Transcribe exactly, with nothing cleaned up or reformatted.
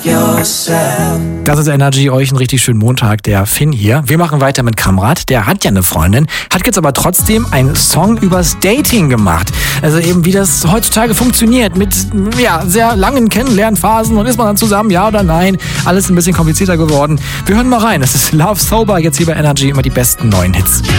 Das ist Energy, euch einen richtig schönen Montag, der Finn hier. Wir machen weiter mit Kamrat, der hat ja eine Freundin, hat jetzt aber trotzdem einen Song übers Dating gemacht. Also eben wie das heutzutage funktioniert mit ja, sehr langen Kennenlernphasen und ist man dann zusammen, ja oder nein. Alles ein bisschen komplizierter geworden. Wir hören mal rein, das ist Love Sober, jetzt hier bei Energy, immer die besten neuen Hits.